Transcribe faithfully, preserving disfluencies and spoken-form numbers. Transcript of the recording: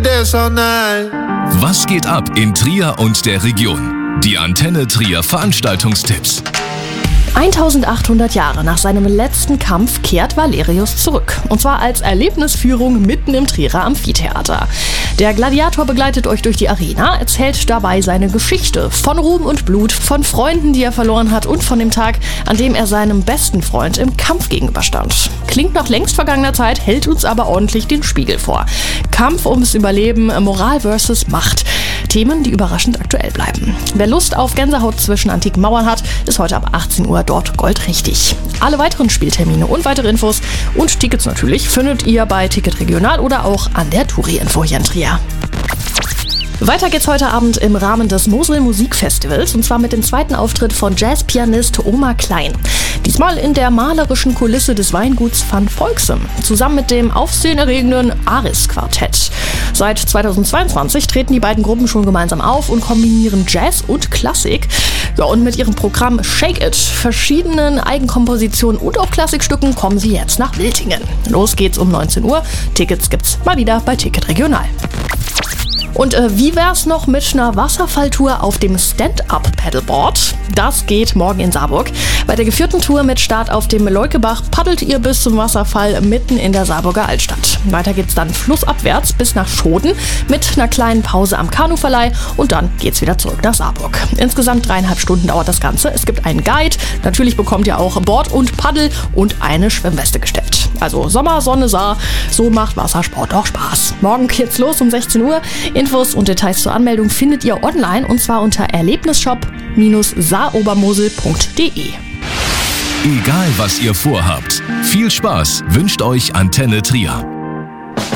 could dance all night. Was geht ab in Trier und der Region? Die Antenne Trier Veranstaltungstipps. eintausendachthundert Jahre nach seinem letzten Kampf kehrt Valerius zurück. Und zwar als Erlebnisführung mitten im Trierer Amphitheater. Der Gladiator begleitet euch durch die Arena, erzählt dabei seine Geschichte von Ruhm und Blut, von Freunden, die er verloren hat und von dem Tag, an dem er seinem besten Freund im Kampf gegenüberstand. Klingt nach längst vergangener Zeit, hält uns aber ordentlich den Spiegel vor. Kampf ums Überleben, Moral versus Macht. Themen, die überraschend aktuell bleiben. Wer Lust auf Gänsehaut zwischen antiken Mauern hat, ist heute ab achtzehn Uhr dort goldrichtig. Alle weiteren Spieltermine und weitere Infos und Tickets natürlich findet ihr bei Ticket Regional oder auch an der Touri-Info hier in Trier. Weiter geht's heute Abend im Rahmen des Mosel Musikfestivals und zwar mit dem zweiten Auftritt von Jazzpianist Oma Klein. Diesmal in der malerischen Kulisse des Weinguts Van Volksem, zusammen mit dem aufsehenerregenden Aris-Quartett. Seit zweitausendzweiundzwanzig treten die beiden Gruppen schon gemeinsam auf und kombinieren Jazz und Klassik. Ja, und mit ihrem Programm Shake It, verschiedenen Eigenkompositionen und auch Klassikstücken kommen sie jetzt nach Wiltingen. Los geht's um neunzehn Uhr. Tickets gibt's mal wieder bei Ticket Regional. Und äh, wie wär's noch mit einer Wasserfalltour auf dem Stand-Up-Paddleboard? Das geht morgen in Saarburg. Bei der geführten Tour mit Start auf dem Leukebach paddelt ihr bis zum Wasserfall mitten in der Saarburger Altstadt. Weiter geht's dann flussabwärts bis nach Schoden mit einer kleinen Pause am Kanuverleih und dann geht's wieder zurück nach Saarburg. Insgesamt dreieinhalb Stunden dauert das Ganze. Es gibt einen Guide. Natürlich bekommt ihr auch Bord und Paddel und eine Schwimmweste gestellt. Also Sommer, Sonne, Saar, so macht Wassersport auch Spaß. Morgen geht's los um sechzehn Uhr. Infos und Details zur Anmeldung findet ihr online und zwar unter erlebnisshop Bindestrich saarobermosel punkt de. Egal was ihr vorhabt, viel Spaß wünscht euch Antenne Trier.